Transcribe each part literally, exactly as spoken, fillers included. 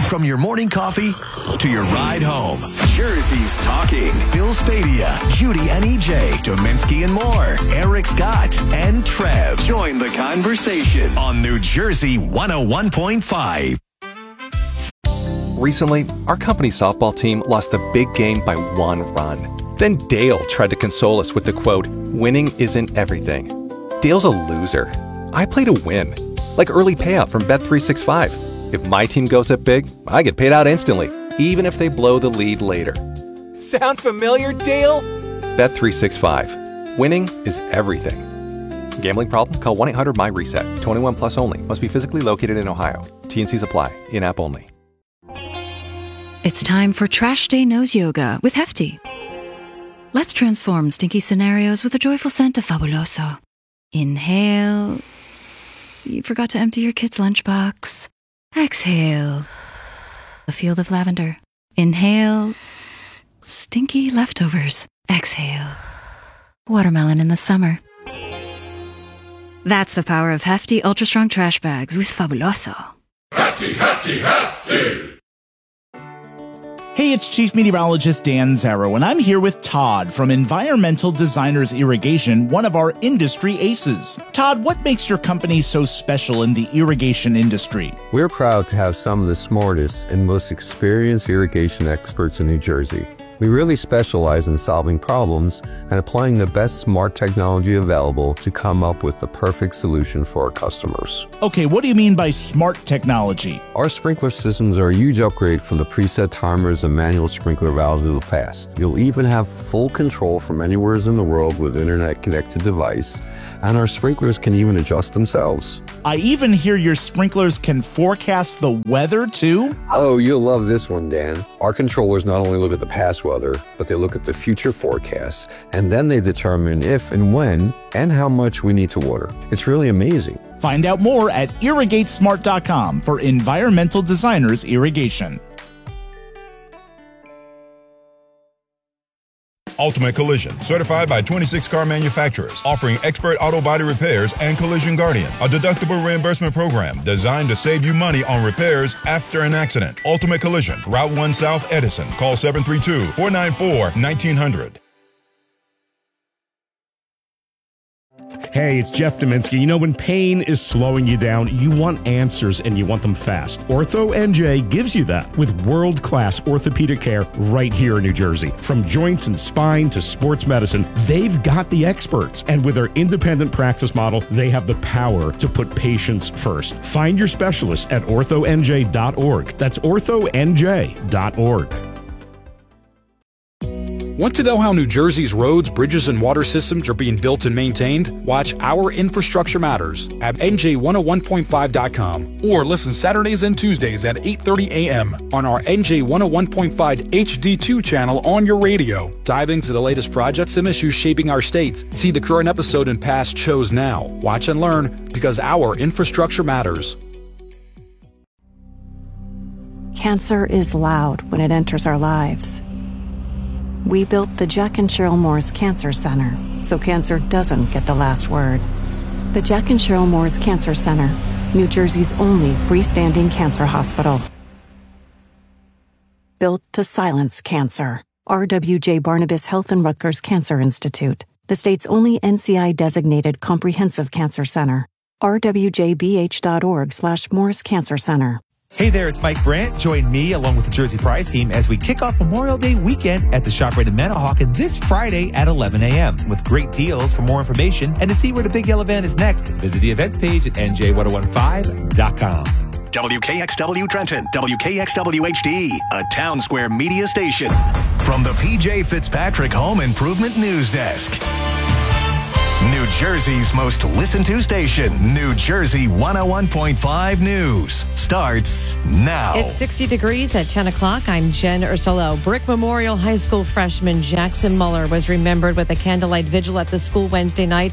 From your morning coffee to your ride home, Jersey's talking. Bill Spadia, Judy and E J, Dominski and more, Eric Scott and Trev. Join the conversation on New Jersey one oh one point five. Recently, our company softball team lost a big game by one run. Then Dale tried to console us with the quote, "Winning isn't everything." Dale's a loser. I play to win, like early payout from Bet three sixty-five. If my team goes up big, I get paid out instantly, even if they blow the lead later. Sound familiar, Dale? Bet three sixty-five. Winning is everything. Gambling problem? Call one eight hundred M Y RESET. twenty-one plus only. Must be physically located in Ohio. T and Cs apply. In-app only. It's time for Trash Day Nose Yoga with Hefty. Let's transform stinky scenarios with a joyful scent of Fabuloso. Inhale. You forgot to empty your kid's lunchbox. Exhale. A field of lavender. Inhale. Stinky leftovers. Exhale. Watermelon in the summer. That's the power of Hefty Ultra Strong Trash Bags with Fabuloso. Hefty, hefty, hefty! Hey, it's Chief Meteorologist Dan Zarrow, and I'm here with Todd from Environmental Designers Irrigation, one of our industry aces. Todd, what makes your company so special in the irrigation industry? We're proud to have some of the smartest and most experienced irrigation experts in New Jersey. We really specialize in solving problems and applying the best smart technology available to come up with the perfect solution for our customers. Okay, what do you mean by smart technology? Our sprinkler systems are a huge upgrade from the preset timers and manual sprinkler valves of the past. You'll even have full control from anywhere in the world with internet-connected device, and our sprinklers can even adjust themselves. I even hear your sprinklers can forecast the weather, too? Oh, you'll love this one, Dan. Our controllers not only look at the past weather, but they look at the future forecasts, and then they determine if and when and how much we need to water. It's really amazing. Find out more at irrigate smart dot com for Environmental Designers Irrigation. Ultimate Collision, certified by twenty-six car manufacturers, offering expert auto body repairs and Collision Guardian, a deductible reimbursement program designed to save you money on repairs after an accident. Ultimate Collision, Route one South, Edison. Call seven three two, four nine four, nineteen hundred. Hey, it's Jeff Dominski. You know, when pain is slowing you down, you want answers and you want them fast. Ortho N J gives you that with world-class orthopedic care right here in New Jersey. From joints and spine to sports medicine, they've got the experts. And with their independent practice model, they have the power to put patients first. Find your specialist at ortho N J dot org. That's ortho N J dot org. Want to know how New Jersey's roads, bridges, and water systems are being built and maintained? Watch Our Infrastructure Matters at N J one oh one point five dot com or listen Saturdays and Tuesdays at eight thirty a.m. on our N J one oh one point five H D two channel on your radio. Dive into the latest projects and issues shaping our state. See the current episode and past shows now. Watch and learn because our infrastructure matters. Cancer is loud when it enters our lives. We built the Jack and Cheryl Moore's Cancer Center so cancer doesn't get the last word. The Jack and Cheryl Moore's Cancer Center, New Jersey's only freestanding cancer hospital. Built to silence cancer. R W J Barnabas Health and Rutgers Cancer Institute, the state's only N C I-designated comprehensive cancer center. R W J B H dot org slash Moore's Cancer Center. Hey there, it's Mike Brandt. Join me along with the Jersey Prize team as we kick off Memorial Day weekend at the ShopRite in Manahawkin this Friday at eleven a.m. with great deals. For more information and to see where the Big Yellow Van is next, visit the events page at N J one oh one five dot com. W K X W Trenton, W K X W H D, a Town Square media station. From the P J Fitzpatrick Home Improvement News Desk. New Jersey's most listened to station, New Jersey one oh one point five News, starts now. It's sixty degrees at ten o'clock. I'm Jen Ursulo. Brick Memorial High School freshman Jackson Muller was remembered with a candlelight vigil at the school Wednesday night.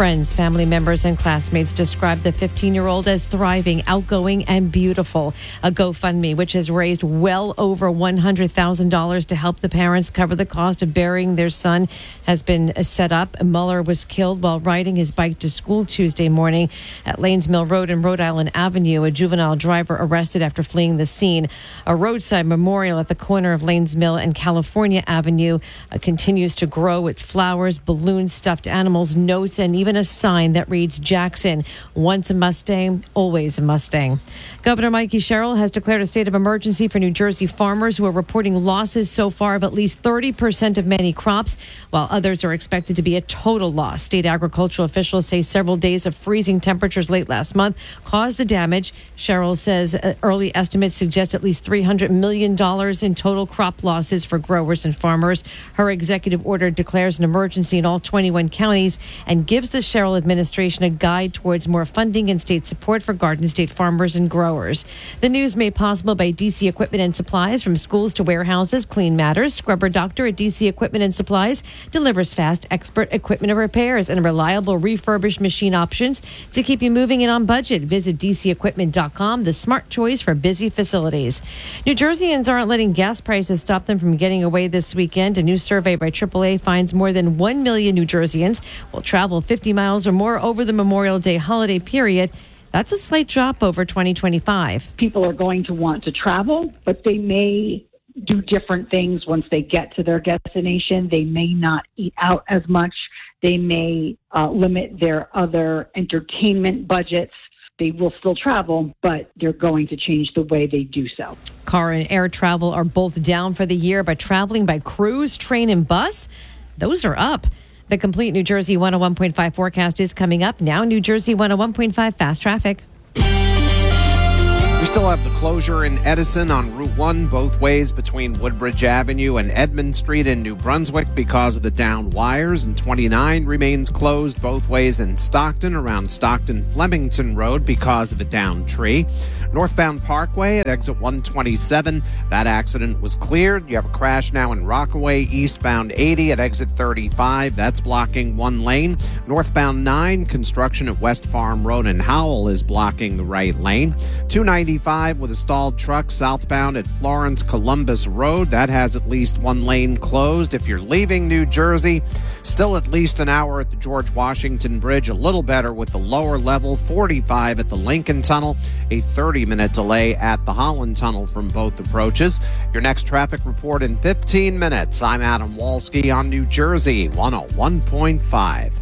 Friends, family members, and classmates described the fifteen-year-old as thriving, outgoing, and beautiful. A GoFundMe, which has raised well over one hundred thousand dollars to help the parents cover the cost of burying their son, has been set up. Mueller was killed while riding his bike to school Tuesday morning at Lanes Mill Road and Rhode Island Avenue. A juvenile driver arrested after fleeing the scene. A roadside memorial at the corner of Lanes Mill and California Avenue uh, continues to grow with flowers, balloons, stuffed animals, notes, and even a sign that reads, Jackson, once a Mustang, always a Mustang. Governor Mikey Sherrill has declared a state of emergency for New Jersey farmers who are reporting losses so far of at least thirty percent of many crops, while others are expected to be a total loss. State agricultural officials say several days of freezing temperatures late last month caused the damage. Sherrill says uh, early estimates suggest at least three hundred million dollars in total crop losses for growers and farmers. Her executive order declares an emergency in all twenty-one counties and gives the Sherrill administration a guide towards more funding and state support for Garden State farmers and growers. The news made possible by D C Equipment and Supplies. From schools to warehouses, Clean Matters. Scrubber Doctor at D C Equipment and Supplies delivers fast, expert equipment repairs and reliable refurbished machine options to keep you moving and on budget. Visit d c equipment dot com, the smart choice for busy facilities. New Jerseyans aren't letting gas prices stop them from getting away this weekend. A new survey by triple A finds more than one million New Jerseyans will travel fifty miles or more over the Memorial Day holiday period. That's a slight drop over twenty twenty-five. People are going to want to travel, but they may do different things once they get to their destination. They may not eat out as much. They may uh, limit their other entertainment budgets. They will still travel, but they're going to change the way they do so. Car and air travel are both down for the year, but traveling by cruise, train, and bus, those are up. The complete New Jersey one oh one point five forecast is coming up. Now, New Jersey one oh one point five fast traffic. We still have the closure in Edison on Route one both ways between Woodbridge Avenue and Edmond Street in New Brunswick because of the downed wires, and twenty-nine remains closed both ways in Stockton around Stockton-Flemington Road because of a downed tree. Northbound Parkway at exit one twenty-seven, that accident was cleared. You have a crash now in Rockaway, eastbound eighty at exit thirty-five. That's blocking one lane. Northbound nine, construction at West Farm Road and Howell is blocking the right lane. two ninety-five with a stalled truck southbound at Florence Columbus Road. That has at least one lane closed. If you're leaving New Jersey, still at least an hour at the George Washington Bridge. A little better with the lower level. forty-five at the Lincoln Tunnel. A thirty minute delay at the Holland Tunnel from both approaches. Your next traffic report in fifteen minutes. I'm Adam Walski on New Jersey one oh one point five.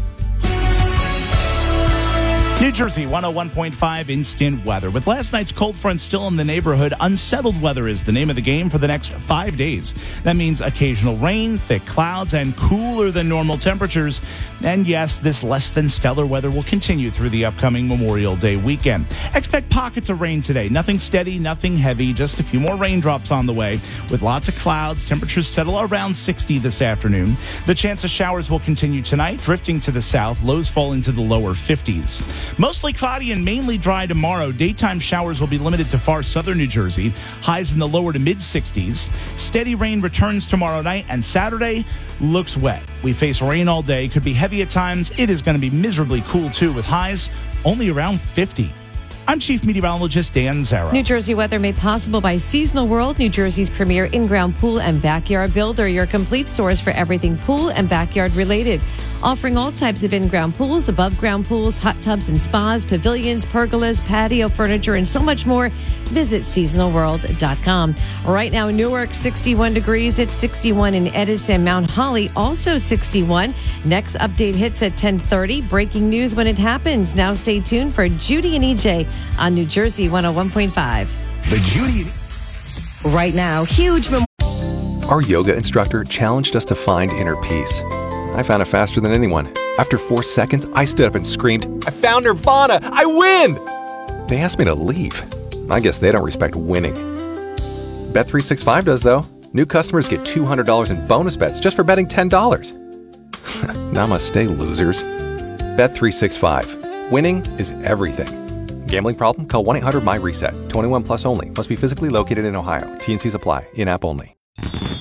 New Jersey one oh one point five instant weather. With last night's cold front still in the neighborhood, unsettled weather is the name of the game for the next five days. That means occasional rain, thick clouds, and cooler than normal temperatures. And yes, this less than stellar weather will continue through the upcoming Memorial Day weekend. Expect pockets of rain today. Nothing steady, nothing heavy, just a few more raindrops on the way. With lots of clouds, temperatures settle around sixty this afternoon. The chance of showers will continue tonight, drifting to the south. Lows fall into the lower fifties. Mostly cloudy and mainly dry tomorrow. Daytime showers will be limited to far southern New Jersey. Highs in the lower to mid-sixties. Steady rain returns tomorrow night, and Saturday looks wet. We face rain all day. Could be heavy at times. It is going to be miserably cool, too, with highs only around fifty. I'm Chief Meteorologist Dan Zarrow. New Jersey weather made possible by Seasonal World, New Jersey's premier in-ground pool and backyard builder, your complete source for everything pool and backyard related. Offering all types of in-ground pools, above-ground pools, hot tubs and spas, pavilions, pergolas, patio furniture, and so much more. Visit seasonal world dot com. Right now, Newark, sixty-one degrees. It's sixty-one in Edison. Mount Holly, also sixty-one. Next update hits at ten thirty. Breaking news when it happens. Now stay tuned for Judy and E J on New Jersey one oh one point five. The Judy. Right now, huge. Mem- Our yoga instructor challenged us to find inner peace. I found it faster than anyone. After four seconds, I stood up and screamed, "I found Nirvana! I win!" They asked me to leave. I guess they don't respect winning. Bet three sixty-five does, though. New customers get two hundred dollars in bonus bets just for betting ten dollars. Namaste, losers. Bet three sixty-five. Winning is everything. Gambling problem? Call one eight hundred my reset. twenty-one plus only. Must be physically located in Ohio. T and Cs apply. In-app only.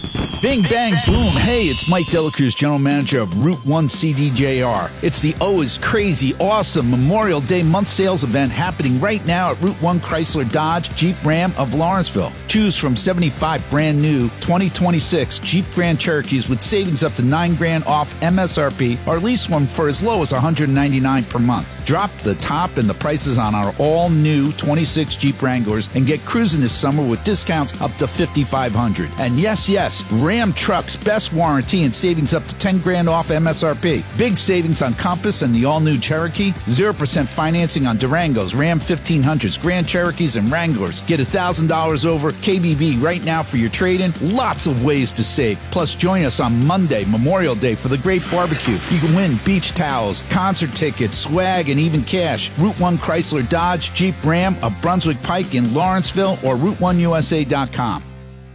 Bing, bang, boom. Hey, it's Mike Delacruz, General Manager of Route one C D J R. It's the Oh is Crazy, awesome Memorial Day month sales event happening right now at Route one Chrysler Dodge Jeep Ram of Lawrenceville. Choose from seventy-five brand new twenty twenty-six Jeep Grand Cherokees with savings up to nine grand off M S R P, or lease one for as low as one hundred ninety-nine dollars per month. Drop the top and the prices on our all-new twenty-six Jeep Wranglers and get cruising this summer with discounts up to fifty-five hundred dollars. And yes, yes, Ram Trucks best warranty and savings up to ten grand off M S R P. Big savings on Compass and the all-new Cherokee. zero percent financing on Durangos, Ram fifteen hundreds, Grand Cherokees, and Wranglers. Get one thousand dollars over K B B right now for your trade-in. Lots of ways to save. Plus, join us on Monday, Memorial Day, for the great barbecue. You can win beach towels, concert tickets, swag, and even cash. Route one Chrysler Dodge Jeep Ram of Brunswick Pike in Lawrenceville or route one U S A dot com.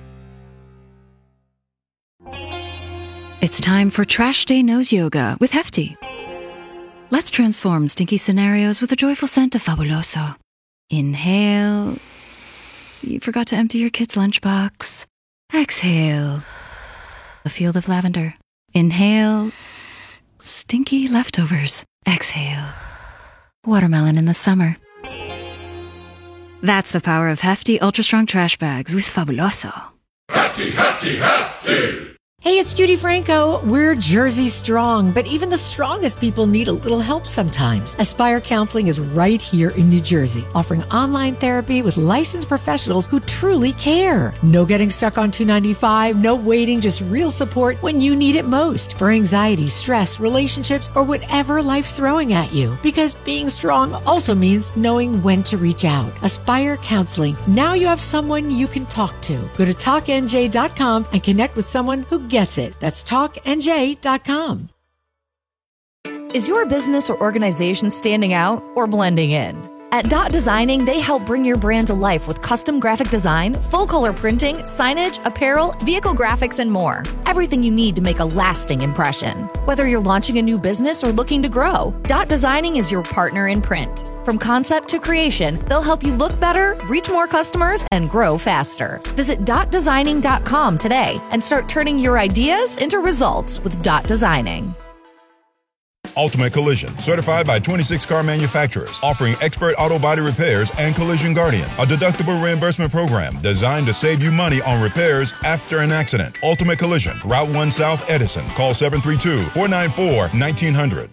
It's time for Trash Day Nose Yoga with Hefty. Let's transform stinky scenarios with the joyful scent of Fabuloso. Inhale. You forgot to empty your kid's lunchbox. Exhale. A field of lavender. Inhale. Stinky leftovers. Exhale. Watermelon in the summer. That's the power of Hefty Ultra Strong Trash Bags with Fabuloso. Hefty, hefty, hefty! Hey, it's Judy Franco. We're Jersey strong, but even the strongest people need a little help sometimes. Aspire Counseling is right here in New Jersey, offering online therapy with licensed professionals who truly care. No getting stuck on two ninety-five, no waiting, just real support when you need it most for anxiety, stress, relationships, or whatever life's throwing at you. Because being strong also means knowing when to reach out. Aspire Counseling. Now you have someone you can talk to. Go to talk N J dot com and connect with someone who gets it. That's talk N J dot com. Is your business or organization standing out or blending in? At Dot Designing, they help bring your brand to life with custom graphic design, full color printing, signage, apparel, vehicle graphics, and more. Everything you need to make a lasting impression. Whether you're launching a new business or looking to grow, Dot Designing is your partner in print. From concept to creation, they'll help you look better, reach more customers, and grow faster. Visit dot designing dot com today and start turning your ideas into results with Dot Designing. Ultimate Collision, certified by twenty-six car manufacturers, offering expert auto body repairs and Collision Guardian, a deductible reimbursement program designed to save you money on repairs after an accident. Ultimate Collision, Route one South Edison. Call seven three two, four nine four, one nine zero zero.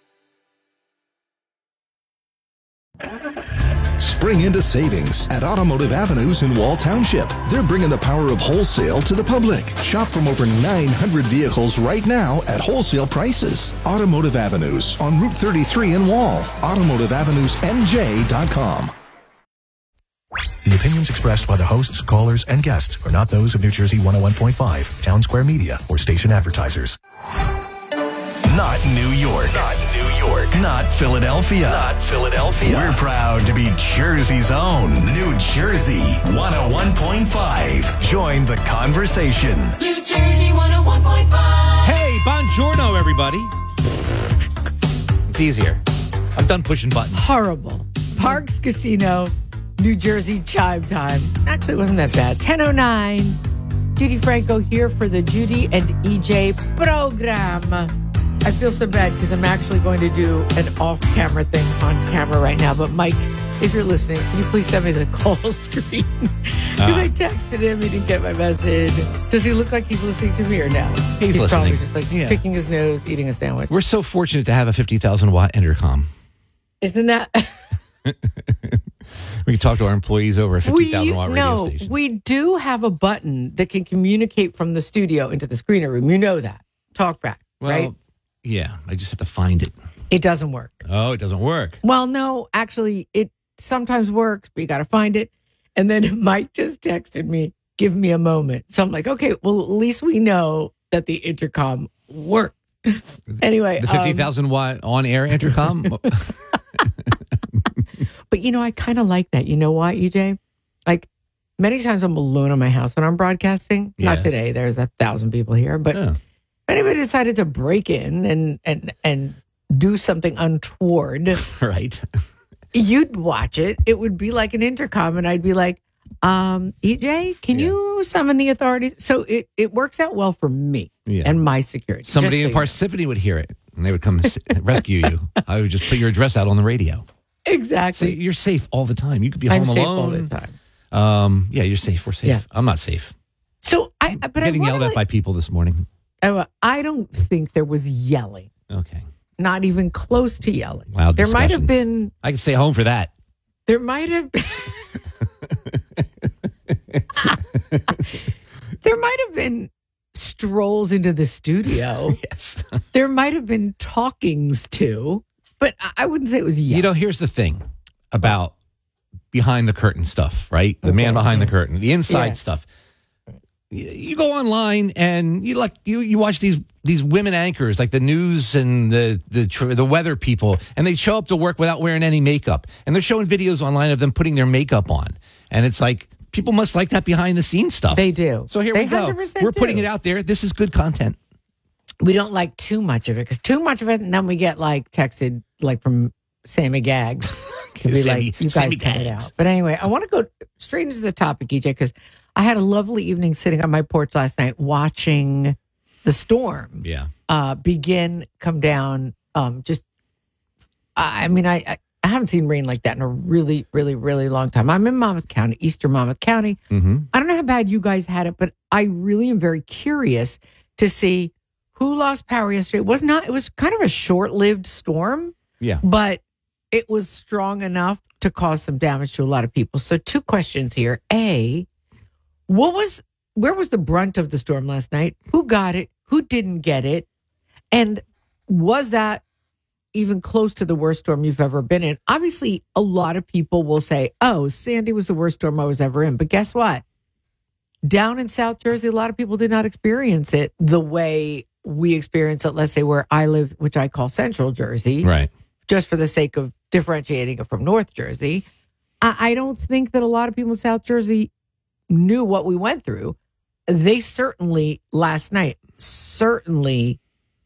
Spring into savings at Automotive Avenues in Wall Township. They're bringing the power of wholesale to the public. Shop from over nine hundred vehicles right now at wholesale prices. Automotive Avenues on Route thirty-three in Wall. automotive avenues N J dot com. The opinions expressed by the hosts, callers, and guests are not those of New Jersey one oh one point five, Town Square Media, or station advertisers. Not New York. Not New York. Not Philadelphia. Not Philadelphia. We're proud to be Jersey's own New Jersey one oh one point five. Join the conversation. New Jersey one oh one point five. Hey, buongiorno, everybody. It's easier. I'm done pushing buttons. Horrible. Parks Casino, New Jersey chime time. Actually, it wasn't that bad. ten oh nine. Judy Franco here for the Judy and E J program. I feel so bad because I'm actually going to do an off-camera thing on camera right now. But Mike, if you're listening, can you please send me the call screen? Because uh, I texted him, he didn't get my message. Does he look like he's listening to me or no? He's, he's listening. probably just like yeah. picking his nose, eating a sandwich. We're so fortunate to have a fifty thousand watt intercom. Isn't that... We can talk to our employees over a fifty thousand watt radio no, station. We do have a button that can communicate from the studio into the screener room. You know that. Talkback, well, right? Yeah, I just have to find it. It doesn't work. Oh, it doesn't work. Well, no, actually, it sometimes works, but you got to find it. And then Mike just texted me, give me a moment. So I'm like, okay, well, at least we know that the intercom works. Anyway. The fifty thousand um, watt on-air intercom? But, you know, I kind of like that. You know why, E J? Like, many times I'm alone in my house when I'm broadcasting. Yes. Not today. There's a thousand people here. But yeah. If anybody decided to break in and, and, and do something untoward. Right. You'd watch it. It would be like an intercom. And I'd be like, Um, E J, can yeah. you summon the authorities? So it, it works out well for me yeah. and my security. Somebody so in Parsippany would hear it, and they would come rescue you. I would just put your address out on the radio. Exactly. So you're safe all the time. You could be I'm home safe alone all the time. Um, yeah, you're safe. We're safe. Yeah. I'm not safe. So I, but I'm getting I yelled like, at by people this morning. I, I don't think there was yelling. Okay. Not even close to yelling. Loud there might have discussions. been. I can stay home for that. There might have been. There might have been strolls into the studio. Yes. There might have been talkings too, but I wouldn't say it was yelling. You know, here's the thing about behind the curtain stuff, right? The okay. man behind the curtain, the inside yeah. stuff. You, you go online and you like you you watch these these women anchors like the news and the the the weather people, and they show up to work without wearing any makeup, and they're showing videos online of them putting their makeup on, and it's like people must like that behind the scenes stuff. They do. So here they we go. We're do. putting it out there. This is good content. We don't like too much of it because too much of it, and then we get like texted like from Sammy Gags to be Sammy, like, "You guys Sammy cut it Gags. out." But anyway, I want to go straight into the topic, E J, because I had a lovely evening sitting on my porch last night watching the storm. Yeah. Uh, begin, come down. Um, just, I mean, I, I I haven't seen rain like that in a really, really, really long time. I'm in Monmouth County, Eastern Monmouth County. Mm-hmm. I don't know how bad you guys had it, but I really am very curious to see who lost power yesterday. It was not. It was kind of a short-lived storm. Yeah. But it was strong enough to cause some damage to a lot of people. So two questions here. A, what was where was the brunt of the storm last night? Who got it? Who didn't get it? And was that even close to the worst storm you've ever been in? Obviously, a lot of people will say, oh, Sandy was the worst storm I was ever in. But guess what? Down in South Jersey, a lot of people did not experience it the way we experience it, let's say where I live, which I call Central Jersey. Right. Just for the sake of differentiating it from North Jersey. I, I don't think that a lot of people in South Jersey knew what we went through. They certainly, last night, certainly,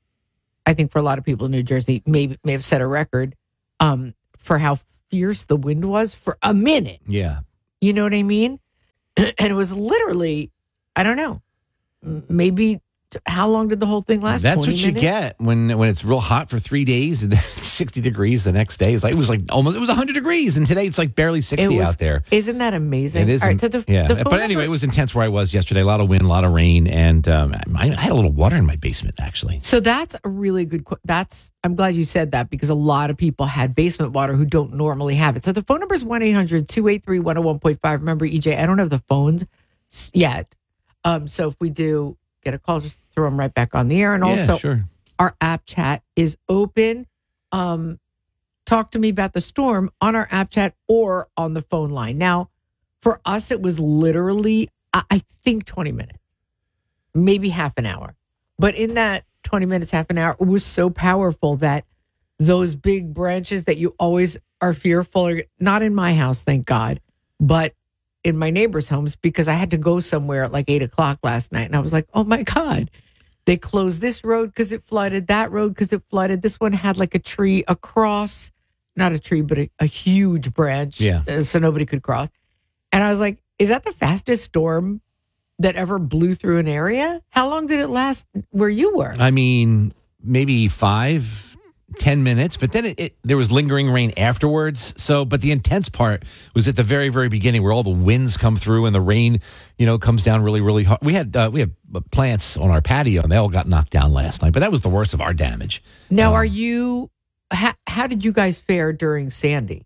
I think for a lot of people in New Jersey, may, may have set a record um, for how fierce the wind was for a minute. Yeah. You know what I mean? And it was literally, I don't know, maybe, how long did the whole thing last? That's what you minutes? get when when it's real hot for three days and then sixty degrees the next day. It's like it was like almost it was one hundred degrees, and today it's like barely sixty was, out there. Isn't that amazing? It is. All right, so the, yeah. the but anyway, it was intense where I was yesterday. A lot of wind, a lot of rain, and um, I, I had a little water in my basement actually. So that's a really good. That's I'm glad you said that because a lot of people had basement water who don't normally have it. So the phone number is one eight hundred two eight three one oh one point five. Remember, E J, I don't have the phones yet. Um, so if we do get a call, just throw them right back on the air. And Yeah, also, sure. our app chat is open. Um, talk to me about the storm on our app chat or on the phone line. Now, for us, it was literally, I, I think, twenty minutes, maybe half an hour. But in that twenty minutes, half an hour, it was so powerful that those big branches that you always are fearful, are, not in my house, thank God, but in my neighbors' homes, because I had to go somewhere at like eight o'clock last night. And I was like, oh my God, they closed this road because it flooded, that road because it flooded. This one had like a tree across, not a tree, but a, a huge branch. Yeah. uh, So nobody could cross. And I was like, is that the fastest storm that ever blew through an area? How long did it last where you were? I mean, maybe five, ten minutes, but then it, it, there was lingering rain afterwards. So, but the intense part was at the very, very beginning where all the winds come through and the rain, you know, comes down really, really hard. We had uh, we had plants on our patio and they all got knocked down last night, but that was the worst of our damage. Now, Um, are you, how, how did you guys fare during Sandy?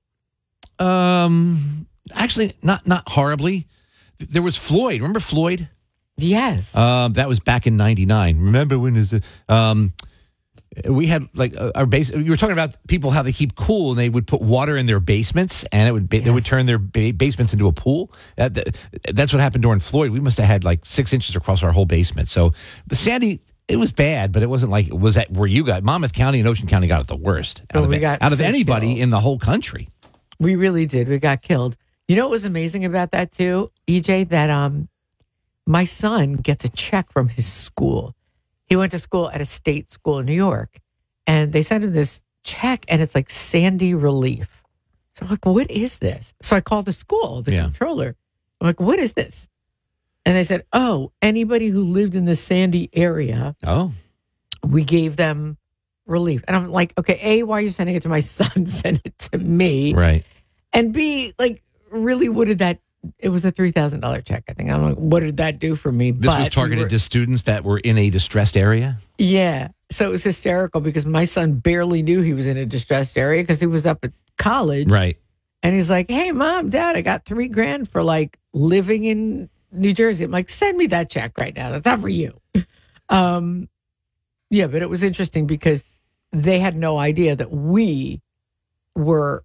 Um, actually, not not horribly. There was Floyd. Remember Floyd? Yes. Um, that was back in ninety-nine. Remember when is it? Um, we had like uh, our base. You were talking about people how they keep cool and they would put water in their basements and it would ba- Yes. they would turn their ba- basements into a pool. That, that, that's what happened during Floyd. We must have had like six inches across our whole basement. So the Sandy, it was bad, but it wasn't like it was that where you got Monmouth County and Ocean County got it the worst out Oh, of we it, got out of so anybody killed. in the whole country. We really did. We got killed. You know what was amazing about that too, E J? That um, my son gets a check from his school. He went to school at a state school in New York, and they sent him this check, and it's like Sandy relief. So I'm like, what is this? So I called the school, the Yeah. controller, I'm like, what is this? And they said, oh, anybody who lived in the Sandy area, oh, we gave them relief. And I'm like, okay, A, why are you sending it to my son? Send it to me. Right. And B, like, really, what did that, it was a three thousand dollars check, I think. I'm like, what did that do for me? This but was targeted we were, to students that were in a distressed area? Yeah. So it was hysterical because my son barely knew he was in a distressed area because he was up at college. Right. And he's like, hey, mom, dad, I got three grand for like living in New Jersey. I'm like, send me that check right now. That's not for you. Um, yeah, but it was interesting because they had no idea that we were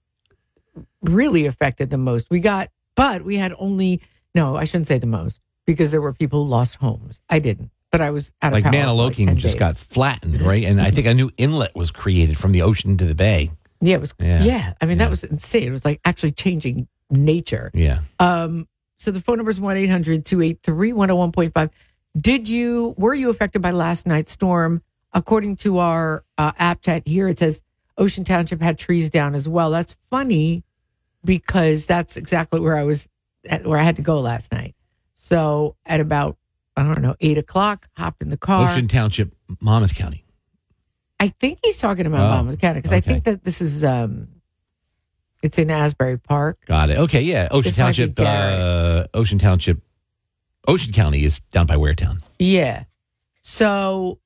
really affected the most. We got, but we had only, no, I shouldn't say the most because there were people who lost homes. I didn't, but I was out of like power. Maniloking like just days. got flattened, right? And I think a new inlet was created from the ocean to the bay. Yeah, it was, Yeah. yeah. I mean, Yeah. that was insane. It was like actually changing nature. Yeah. Um, so the phone number is one eight hundred two eight three one oh one point five. Did you, were you affected by last night's storm? According to our uh, app chat here, it says Ocean Township had trees down as well. That's funny because that's exactly where I was, at, where I had to go last night. So at about, I don't know, eight o'clock, hopped in the car. Ocean Township, Monmouth County. I think he's talking about Oh, Monmouth County because I okay. think that this is, um, it's in Asbury Park. Got it. Okay, yeah. Ocean This might be Township, Gary. uh, Ocean Township, Ocean County is down by Waretown. Yeah. So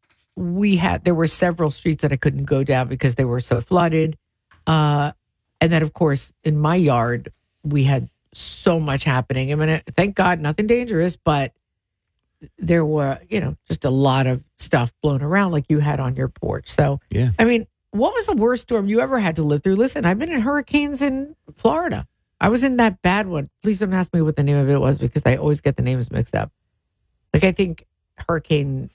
we had, there were several streets that I couldn't go down because they were so flooded. Uh, and then, of course, in my yard, we had so much happening. I mean, it- thank God, nothing dangerous, but there were, you know, just a lot of stuff blown around like you had on your porch. So, Yeah. I mean, what was the worst storm you ever had to live through? Listen, I've been in hurricanes in Florida. I was in that bad one. Please don't ask me what the name of it was because I always get the names mixed up. Like, I think Hurricane,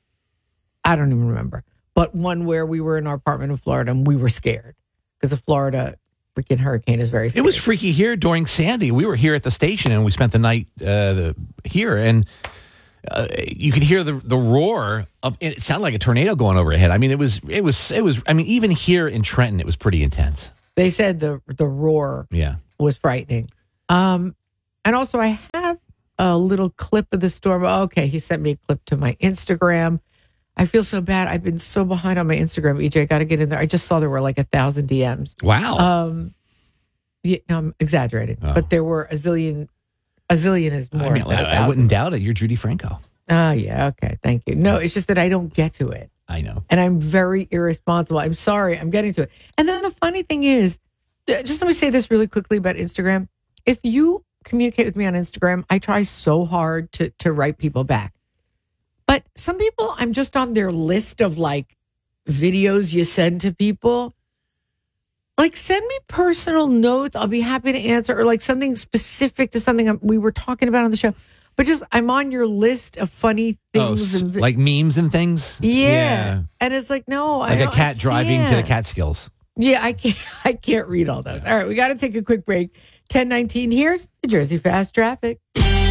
I don't even remember, but one where we were in our apartment in Florida and we were scared because the Florida freaking hurricane is very scary. It was freaky here during Sandy. We were here at the station and we spent the night uh, the, here, and uh, you could hear the the roar of it. Sounded like a tornado going overhead. I mean, it was it was it was. I mean, even here in Trenton, it was pretty intense. They said the the roar Yeah. was frightening. Um, and also, I have a little clip of the storm. Okay, he sent me a clip to my Instagram. I feel so bad. I've been so behind on my Instagram, E J. I got to get in there. I just saw there were like a thousand D Ms. Wow. Um, yeah, no, I'm exaggerating, Oh. but there were a zillion. A zillion is more. I mean, than a I, I thousand. wouldn't doubt it. You're Judy Franco. Oh, yeah. Okay. Thank you. No, it's just that I don't get to it. I know. And I'm very irresponsible. I'm sorry. I'm getting to it. And then the funny thing is, uh, just let me say this really quickly about Instagram. If you communicate with me on Instagram, I try so hard to to write people back. But some people, I'm just on their list of like videos you send to people. Like, send me personal notes. I'll be happy to answer, or like something specific to something I'm- we were talking about on the show. But just, I'm on your list of funny Oh, things. s- and vi- like memes and things. yeah. And it's like, no, I Like a don't- I cat driving to the can't. Catskills. Yeah, I can't. I can't read all those. All right, we got to take a quick break. ten nineteen. Here's the Jersey Fast Traffic.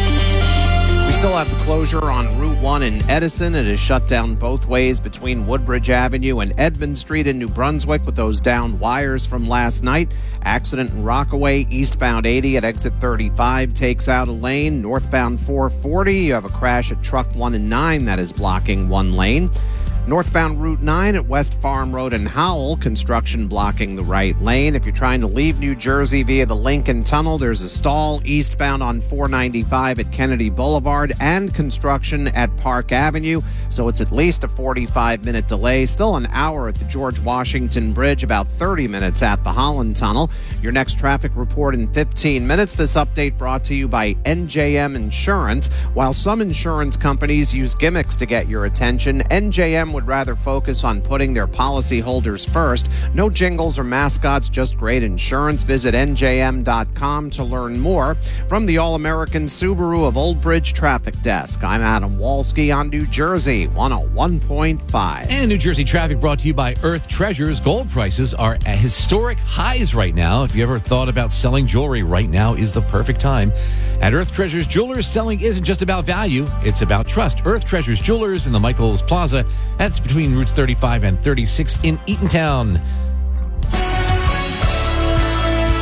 We still have the closure on Route one in Edison. It is shut down both ways between Woodbridge Avenue and Edmund Street in New Brunswick with those downed wires from last night. Accident in Rockaway, eastbound eighty at exit thirty-five takes out a lane. Northbound four forty, you have a crash at truck one and nine that is blocking one lane. Northbound Route nine at West Farm Road in Howell, construction blocking the right lane. If you're trying to leave New Jersey via the Lincoln Tunnel, there's a stall eastbound on four ninety-five at Kennedy Boulevard and construction at Park Avenue. So it's at least a forty-five minute delay. Still an hour at the George Washington Bridge, about thirty minutes at the Holland Tunnel. Your next traffic report in fifteen minutes. This update brought to you by N J M Insurance. While some insurance companies use gimmicks to get your attention, N J M would rather focus on putting their policyholders first. No jingles or mascots, just great insurance. Visit N J M dot com to learn more. From the All-American Subaru of Old Bridge Traffic Desk, I'm Adam Walski on New Jersey one oh one point five. And New Jersey traffic brought to you by Earth Treasures. Gold prices are at historic highs right now. If you ever thought about selling jewelry, right now is the perfect time. At Earth Treasures Jewelers, selling isn't just about value, it's about trust. Earth Treasures Jewelers in the Michaels Plaza. That's between routes thirty-five and thirty-six in Eatontown.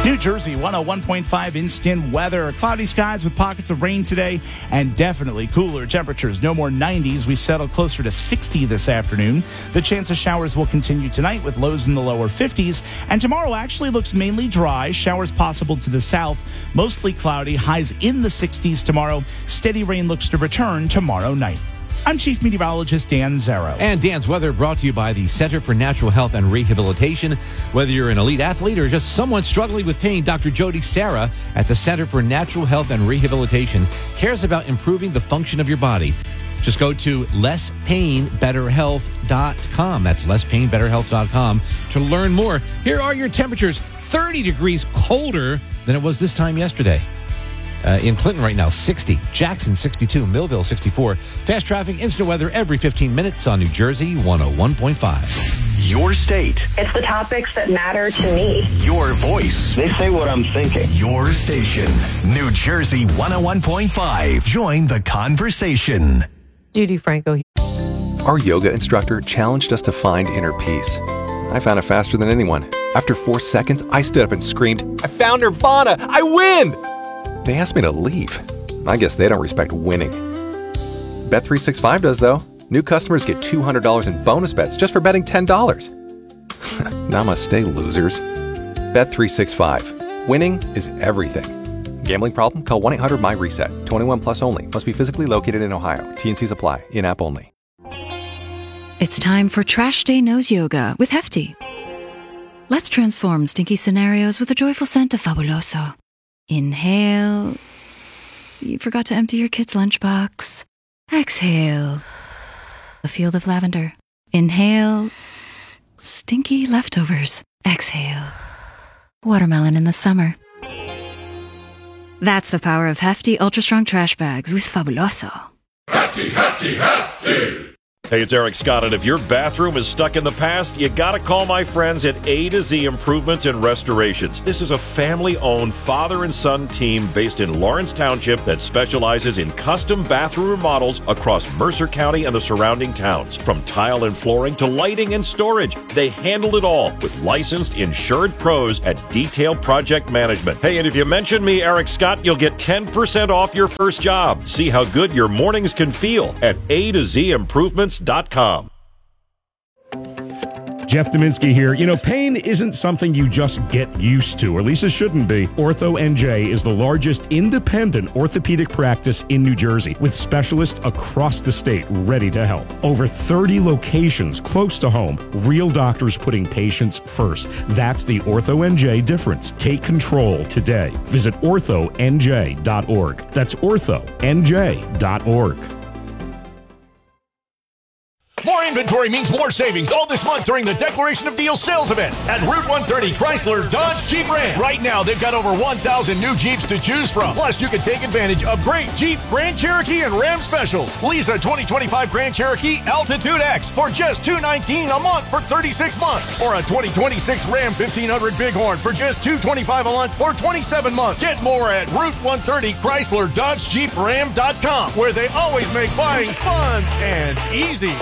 New Jersey one oh one point five instant weather. Cloudy skies with pockets of rain today and definitely cooler temperatures. No more nineties. We settle closer to sixty this afternoon. The chance of showers will continue tonight with lows in the lower fifties. And tomorrow actually looks mainly dry. Showers possible to the south. Mostly cloudy. Highs in the sixties tomorrow. Steady rain looks to return tomorrow night. I'm Chief Meteorologist Dan Zarrow. And Dan's weather brought to you by the Center for Natural Health and Rehabilitation. Whether you're an elite athlete or just someone struggling with pain, Doctor Jody Sarah at the Center for Natural Health and Rehabilitation cares about improving the function of your body. Just go to less pain better health dot com. That's less pain better health dot com to learn more. Here are your temperatures, thirty degrees colder than it was this time yesterday. Uh, in Clinton right now, sixty. Jackson, sixty-two. Millville, sixty-four. Fast traffic, instant weather every fifteen minutes on New Jersey one oh one point five. Your state. It's the topics that matter to me. Your voice. They say what I'm thinking. Your station. New Jersey one oh one point five. Join the conversation. Judy Franco. Our yoga instructor challenged us to find inner peace. I found it faster than anyone. After four seconds, I stood up and screamed, "I found Nirvana! I win!" They asked me to leave. I guess they don't respect winning. Bet three sixty-five does, though. New customers get two hundred dollars in bonus bets just for betting ten dollars. Namaste, losers. Bet three sixty-five. Winning is everything. Gambling problem? Call one eight hundred my reset. twenty-one plus only. Must be physically located in Ohio. T N Cs apply. In-app only. It's time for Trash Day Knows Yoga with Hefty. Let's transform stinky scenarios with a joyful scent of Fabuloso. Inhale. You forgot to empty your kid's lunchbox. Exhale. A field of lavender. Inhale. Stinky leftovers. Exhale. Watermelon in the summer. That's the power of Hefty Ultra Strong Trash Bags with Fabuloso. Hefty, hefty, hefty! Hey, it's Eric Scott, and if your bathroom is stuck in the past, you gotta call my friends at A to Z Improvements and Restorations. This is a family-owned father and son team based in Lawrence Township that specializes in custom bathroom remodels across Mercer County and the surrounding towns. From tile and flooring to lighting and storage, they handle it all with licensed, insured pros at Detail Project Management. Hey, and if you mention me, Eric Scott, you'll get ten percent off your first job. See how good your mornings can feel at A to Z Improvements dot com. Jeff Dominski here. You know, pain isn't something you just get used to, or at least it shouldn't be. Ortho N J is the largest independent orthopedic practice in New Jersey, with specialists across the state ready to help. Over thirty locations close to home, real doctors putting patients first. That's the Ortho N J difference. Take control today. Visit ortho N J dot org. That's ortho N J dot org. More inventory means more savings all this month during the Declaration of Deals sales event at Route one thirty Chrysler Dodge Jeep Ram. Right now, they've got over one thousand new Jeeps to choose from. Plus, you can take advantage of great Jeep, Grand Cherokee, and Ram specials. Lease a twenty twenty-five Grand Cherokee Altitude X for just two hundred nineteen dollars a month for thirty-six months. Or a twenty twenty-six Ram fifteen hundred Bighorn for just two hundred twenty-five dollars a month for twenty-seven months. Get more at Route one thirty Chrysler Dodge Jeep Ram dot com, where they always make buying fun and easy.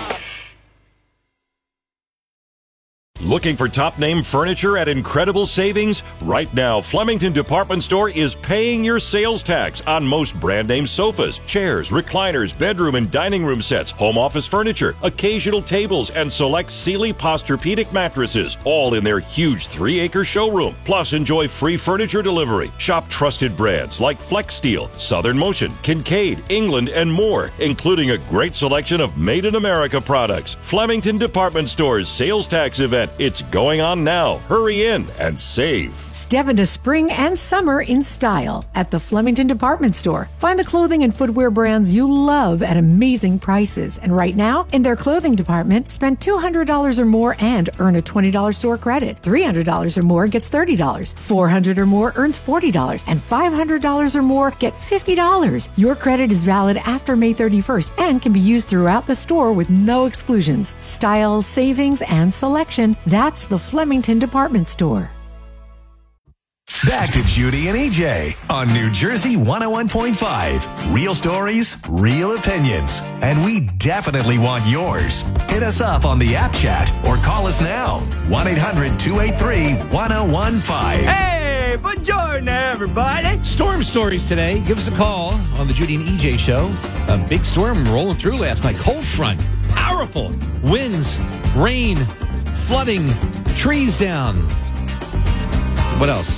Looking for top-name furniture at incredible savings? Right now, Flemington Department Store is paying your sales tax on most brand-name sofas, chairs, recliners, bedroom and dining room sets, home office furniture, occasional tables, and select Sealy Posturepedic mattresses, all in their huge three-acre showroom. Plus, enjoy free furniture delivery. Shop trusted brands like Flex Steel, Southern Motion, Kincaid, England, and more, including a great selection of made-in-America products. Flemington Department Store's sales tax event. It's going on now. Hurry in and save. Step into spring and summer in style at the Flemington Department Store. Find the clothing and footwear brands you love at amazing prices. And right now, in their clothing department, spend two hundred dollars or more and earn a twenty dollars store credit. three hundred dollars or more gets thirty dollars. four hundred dollars or more earns forty dollars. And five hundred dollars or more get fifty dollars. Your credit is valid after May thirty-first and can be used throughout the store with no exclusions. Style, savings, and selection. That's the Flemington Department Store. Back to Judy and E J on New Jersey one oh one point five. Real stories, real opinions, and we definitely want yours. Hit us up on the app chat or call us now. one eight hundred two eight three one oh one five. Hey, but morning, everybody. Storm stories today. Give us a call on the Judy and E J show. A big storm rolling through last night. Cold front. Powerful. Winds, rain, flooding, trees down. What else?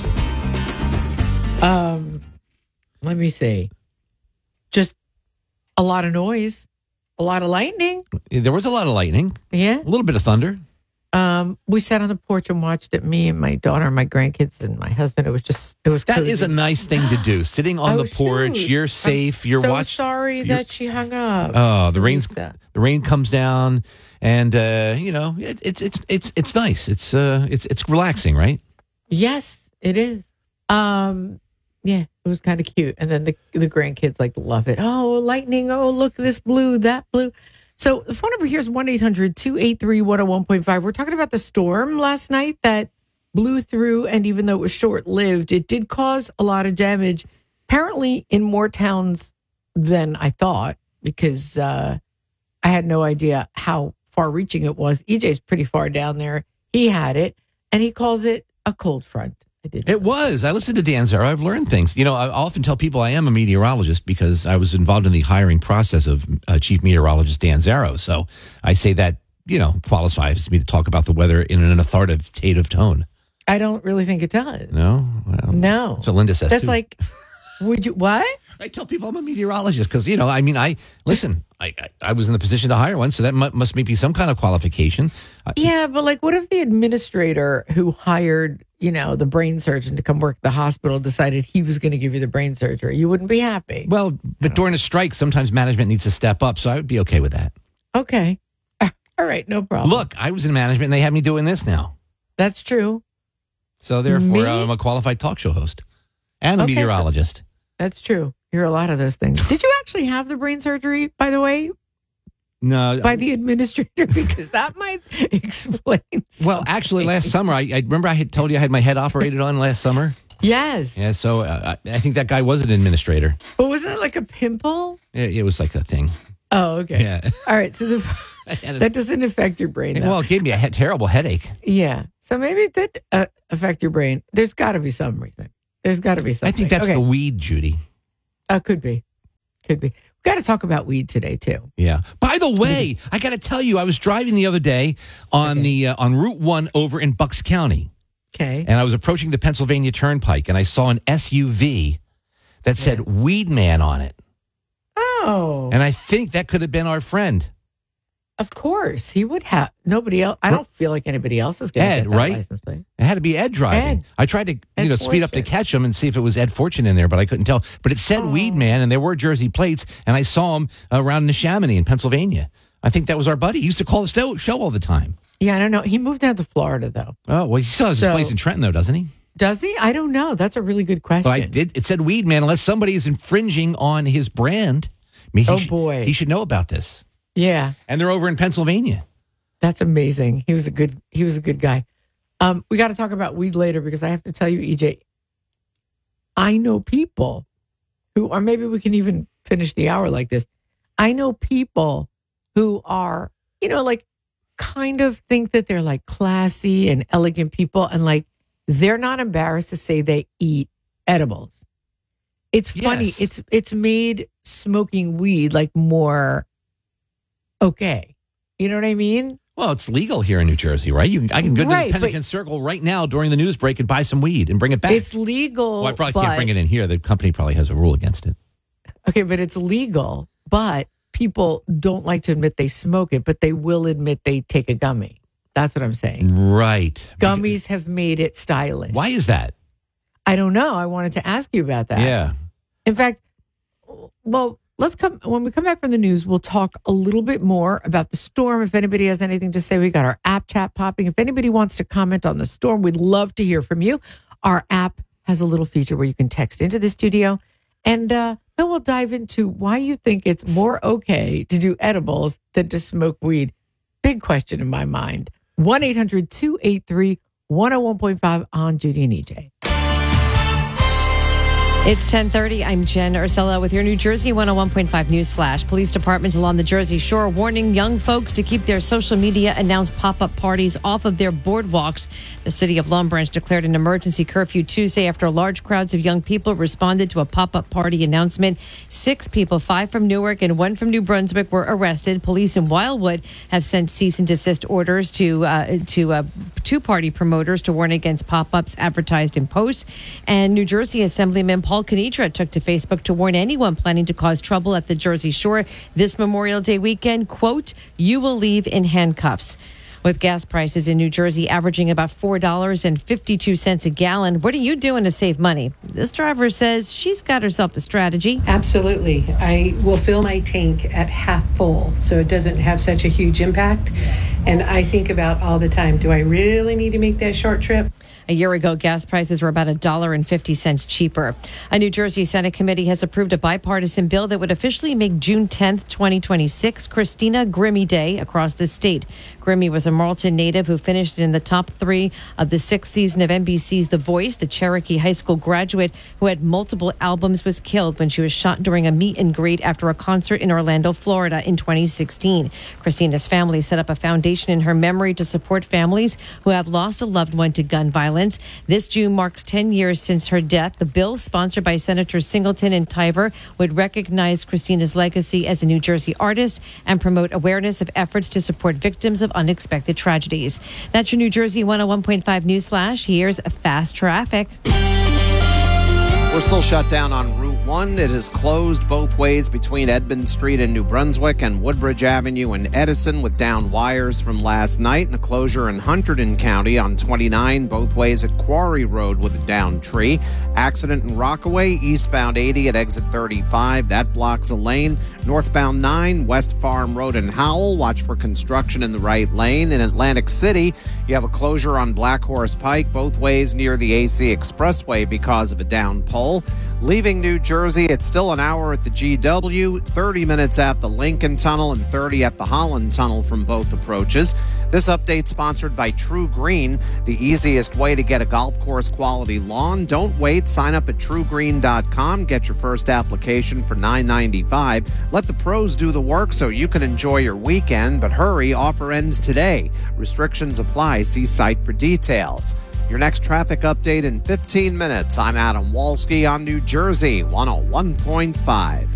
Um, let me see. Just a lot of noise, a lot of lightning. There was a lot of lightning. Yeah. A little bit of thunder. Um, we sat on the porch and watched it. Me and my daughter, and my grandkids, and my husband. It was just, it was. That cozy. is a nice thing to do. Sitting on Oh, the porch, shoot. you're safe. I'm you're so watching. sorry that she hung up. Oh, the rain's Lisa. the rain comes down, and uh, you know it, it's it's it's it's nice. It's uh it's it's relaxing, right? Yes, it is. Um, yeah, it was kind of cute. And then the the grandkids like love it. Oh, lightning! Oh, look, this blue, that blue. So the phone number here is one eight hundred two eight three one oh one point five. We're talking about the storm last night that blew through, and even though it was short lived, it did cause a lot of damage. Apparently, in more towns than I thought, because uh, I had no idea how far reaching it was. E J's pretty far down there. He had it, and he calls it a cold front. I did. It was. I listened to Dan Zero. I've learned things. You know, I often tell people I am a meteorologist because I was involved in the hiring process of uh, Chief Meteorologist Dan Zero. So I say that, you know, qualifies me to talk about the weather in an authoritative tone. I don't really think it does. No? Well, No. so Linda says That's too. like, would you, what? I tell people I'm a meteorologist because, you know, I mean, I, listen, I, I, I was in the position to hire one, so that mu- must be some kind of qualification. I, Yeah, but like, what if the administrator who hired, you know, the brain surgeon to come work at the hospital decided he was going to give you the brain surgery? You wouldn't be happy. Well, but during a strike, sometimes management needs to step up, so I would be okay with that. Okay. All right, no problem. Look, I was in management, and they have me doing this now. That's true. So therefore, Me? I'm a qualified talk show host and a Okay, so- meteorologist. That's true. You're a lot of those things. Did you actually have the brain surgery, by the way, No, by the administrator? Because that might explain. well, actually, last summer, I, I remember I had told you I had my head operated on last summer. Yes. Yeah, so uh, I I think that guy was an administrator. But wasn't it like a pimple? It, it was like a thing. Oh, okay. Yeah. All right. So the, that doesn't affect your brain. Though. Well, it gave me a he- terrible headache. Yeah. So maybe it did uh, affect your brain. There's got to be some reason. There's got to be something. I think that's okay. the weed, Judy. Uh, could be. Could be. We've got to talk about weed today, too. Yeah. By the way, I got to tell you, I was driving the other day on Okay. the uh, on Route One over in Bucks County, Okay. and I was approaching the Pennsylvania Turnpike, and I saw an S U V that said "Weed Man" on it, Oh, and I think that could have been our friend of course. He would have. Nobody else. I don't feel like anybody else is going to Ed, get that right? license plate. It had to be Ed driving. Ed. I tried to you Ed know speed up to Fortune. catch him and see if it was Ed Fortune in there, but I couldn't tell. But it said Oh. "Weed Man," and there were Jersey plates, and I saw him around Neshaminy in Pennsylvania. I think that was our buddy. He used to call the sto- show all the time. Yeah, I don't know. He moved down to Florida, though. Oh, well, he still has So- his place in Trenton, though, doesn't he? Does he? I don't know. That's a really good question. But I did. It said "Weed Man," unless somebody is infringing on his brand. I mean, he Oh, should- boy. he should know about this. Yeah, And they're over in Pennsylvania. that's amazing. He was a good. He was a good guy. Um, we got to talk about weed later because I have to tell you, E J. I know people who, or maybe we can even finish the hour like this. I know people who are, you know, like kind of think that they're like classy and elegant people, and like they're not embarrassed to say they eat edibles. It's funny. Yes. It's it's made smoking weed like more okay. You know what I mean? Well, it's legal here in New Jersey, right? You, can- I can go Right, to the but- Pennington Circle right now during the news break and buy some weed and bring it back. It's legal. well, I probably but, can't bring it in here. The company probably has a rule against it. Okay, but it's legal. But people don't like to admit they smoke it, but they will admit they take a gummy. That's what I'm saying. Right. Gummies have made it stylish. Why is that? I don't know. I wanted to ask you about that. Yeah. In fact, well, let's come when we come back from the news, we'll talk a little bit more about the storm. If anybody has anything to say, we got our app chat popping. If anybody wants to comment on the storm, we'd love to hear from you. Our app has a little feature where you can text into the studio, and uh, then we'll dive into why you think it's more okay to do edibles than to smoke weed. Big question in my mind. one eight hundred two eight three one oh one point five on Judy and E J. It's ten thirty. I'm Jen Ursula with your New Jersey one oh one point five News Flash. Police departments along the Jersey Shore warning young folks to keep their social media announced pop-up parties off of their boardwalks. The city of Long Branch declared an emergency curfew Tuesday after large crowds of young people responded to a pop-up party announcement. Six people, five from Newark and one from New Brunswick, were arrested. Police in Wildwood have sent cease and desist orders to uh, to uh, two party promoters to warn against pop-ups advertised in posts. And New Jersey Assemblyman Paul Kenitra took to Facebook to warn anyone planning to cause trouble at the Jersey Shore this Memorial Day weekend, quote, "You will leave in handcuffs." With gas prices in New Jersey averaging about four dollars and fifty-two cents a gallon, what are you doing to save money? This driver says she's got herself a strategy. Absolutely. I will fill my tank at half full so it doesn't have such a huge impact. And I think about all the time, do I really need to make that short trip? A year ago, gas prices were about one dollar and fifty cents cheaper. A New Jersey Senate committee has approved a bipartisan bill that would officially make June tenth, twenty twenty-six, Christina Grimmie Day across the state. Grimmie was a Marlton native who finished in the top three of the sixth season of N B C's The Voice. The Cherokee High School graduate who had multiple albums was killed when she was shot during a meet and greet after a concert in Orlando, Florida in twenty sixteen. Christina's family set up a foundation in her memory to support families who have lost a loved one to gun violence. This June marks ten years since her death. The bill, sponsored by Senators Singleton and Tiver, would recognize Christina's legacy as a New Jersey artist and promote awareness of efforts to support victims of unexpected tragedies. That's your New Jersey one oh one point five News Flash. Here's fast traffic. We're still shut down on Route one. It is closed both ways between Edmund Street in New Brunswick and Woodbridge Avenue in Edison with down wires from last night, and a closure in Hunterdon County on twenty-nine both ways at Quarry Road with a down tree. Accident in Rockaway, eastbound eighty at exit thirty-five. That blocks a lane. Northbound nine, West Farm Road in Howell. Watch for construction in the right lane. In Atlantic City, you have a closure on Black Horse Pike both ways near the A C Expressway because of a down pole. Leaving New Jersey, it's still an hour at the G W, thirty minutes at the Lincoln Tunnel, and thirty at the Holland Tunnel from both approaches. This update sponsored by True Green, the easiest way to get a golf course quality lawn. Don't wait. Sign up at true green dot com. Get your first application for nine ninety-five. Let the pros do the work so you can enjoy your weekend, but hurry, offer ends today. Restrictions apply. See site for details. Your next traffic update in fifteen minutes. I'm Adam Walski on New Jersey one oh one point five.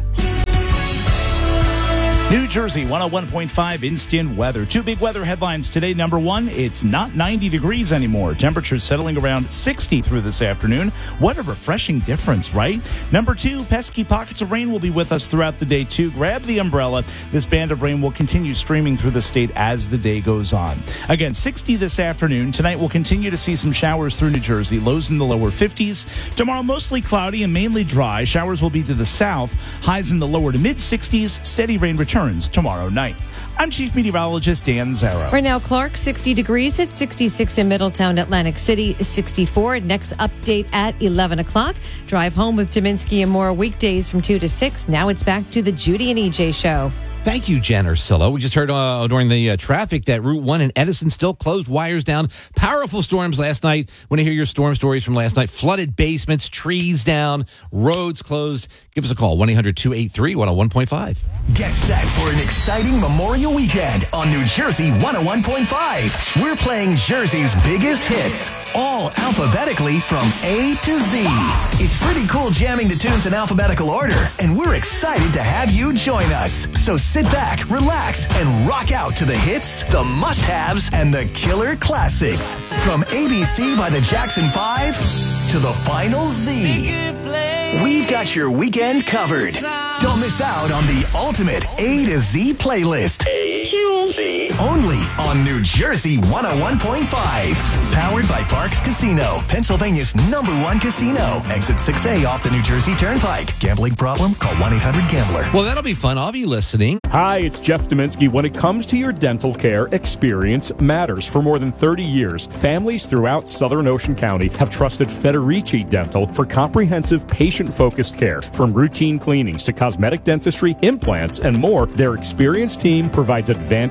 New Jersey one oh one point five instant weather. Two big weather headlines today. Number one, it's not ninety degrees anymore. Temperatures settling around sixty through this afternoon. What a refreshing difference, right? Number two, pesky pockets of rain will be with us throughout the day too. Grab the umbrella. This band of rain will continue streaming through the state as the day goes on. Again, sixty this afternoon. Tonight we'll continue to see some showers through New Jersey. Lows in the lower fifties. Tomorrow mostly cloudy and mainly dry. Showers will be to the south. Highs in the lower to mid sixties. Steady rain returns tomorrow night. I'm Chief Meteorologist Dan Zarrow. Right now, Clark, sixty degrees. It's sixty-six in Middletown, Atlantic City, sixty-four. Next update at eleven o'clock. Drive home with Dominski and more weekdays from two to six. Now it's back to the Judy and E J show. Thank you, Jen Ursula. We just heard uh, during the uh, traffic that Route one in Edison still closed, wires down. Powerful storms last night. Want to hear your storm stories from last night? Flooded basements, trees down, roads closed. Give us a call, one eight hundred two eight three one oh one point five. Get set for an exciting Memorial Weekend on New Jersey one oh one point five. We're playing Jersey's biggest hits, all alphabetically from A to Z. It's pretty cool jamming the tunes in alphabetical order, and we're excited to have you join us. So sit back, relax, and rock out to the hits, the must-haves, and the killer classics. From A B C by the Jackson Five to the Final Z. We've got your weekend covered. Don't miss out on the ultimate A to Z playlist. A to Z. Only on New Jersey one oh one point five. Powered by Parks Casino, Pennsylvania's number one casino. Exit six A off the New Jersey Turnpike. Gambling problem? Call one eight hundred gambler. Well, that'll be fun. I'll be listening. Hi, it's Jeff Dominski. When it comes to your dental care, experience matters. For more than thirty years, families throughout Southern Ocean County have trusted Federici Dental for comprehensive patient-focused care. From routine cleanings to cosmetic dentistry, implants, and more, their experienced team provides advanced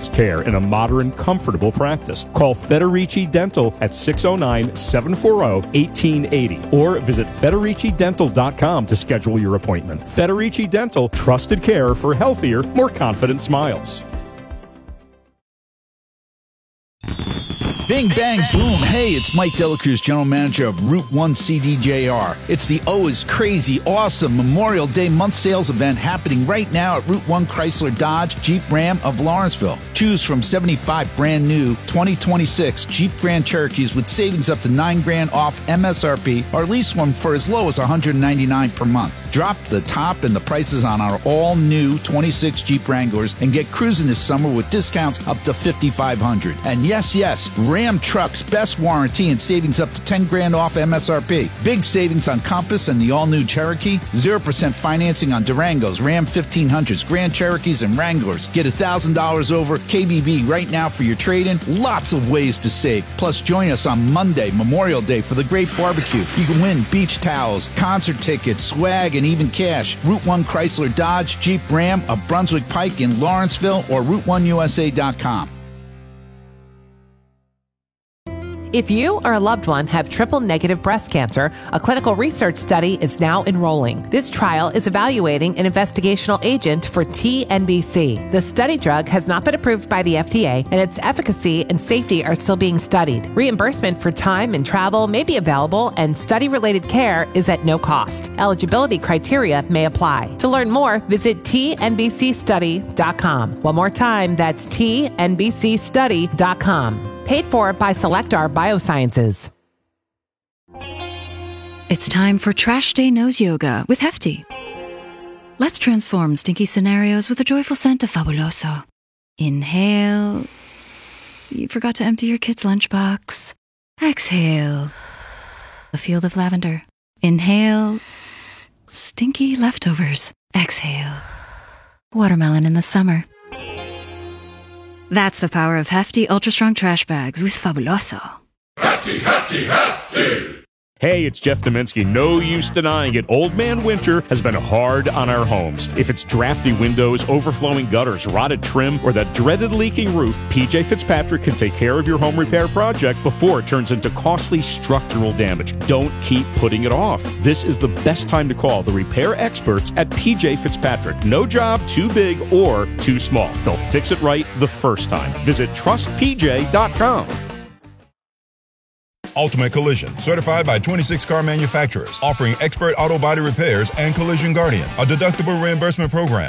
specialized care in a modern, comfortable practice. Call Federici Dental at six oh nine, seven four zero, one eight eight zero or visit Federici Dental dot com to schedule your appointment. Federici Dental, trusted care for healthier, more confident smiles. Bing, bang, boom. Hey, it's Mike Delacruz, General Manager of Route one C D J R. It's the Oh is Crazy, awesome Memorial Day month sales event happening right now at Route one Chrysler Dodge Jeep Ram of Lawrenceville. Choose from seventy-five brand new twenty twenty-six Jeep Grand Cherokees with savings up to nine grand off M S R P, or lease one for as low as one hundred ninety-nine dollars per month. Drop the top and the prices on our all-new twenty-six Jeep Wranglers and get cruising this summer with discounts up to fifty-five hundred dollars. And yes, yes, Ram Trucks, best warranty and savings up to ten grand off M S R P. Big savings on Compass and the all-new Cherokee. zero percent financing on Durangos, Ram fifteen hundreds, Grand Cherokees, and Wranglers. Get one thousand dollars over K B B right now for your trade-in. Lots of ways to save. Plus, join us on Monday, Memorial Day, for the great barbecue. You can win beach towels, concert tickets, swag, and even cash. Route one Chrysler Dodge Jeep Ram of Brunswick Pike in Lawrenceville or route one U S A dot com. If you or a loved one have triple-negative breast cancer, a clinical research study is now enrolling. This trial is evaluating an investigational agent for T N B C. The study drug has not been approved by the F D A, and its efficacy and safety are still being studied. Reimbursement for time and travel may be available, and study-related care is at no cost. Eligibility criteria may apply. To learn more, visit T N B C study dot com. One more time, that's T N B C study dot com. Paid for by Selectar Biosciences. It's time for Trash Day Nose Yoga with Hefty. Let's transform stinky scenarios with the joyful scent of Fabuloso. Inhale. You forgot to empty your kid's lunchbox. Exhale. A field of lavender. Inhale. Stinky leftovers. Exhale. Watermelon in the summer. That's the power of Hefty Ultra Strong Trash Bags with Fabuloso. Hefty, hefty, hefty! Hey, it's Jeff Dominski. No use denying it. Old Man Winter has been hard on our homes. If it's drafty windows, overflowing gutters, rotted trim, or that dreaded leaking roof, P J Fitzpatrick can take care of your home repair project before it turns into costly structural damage. Don't keep putting it off. This is the best time to call the repair experts at P J Fitzpatrick. No job too big or too small. They'll fix it right the first time. Visit trust P J dot com. Ultimate Collision, certified by twenty-six car manufacturers, offering expert auto body repairs and Collision Guardian, a deductible reimbursement program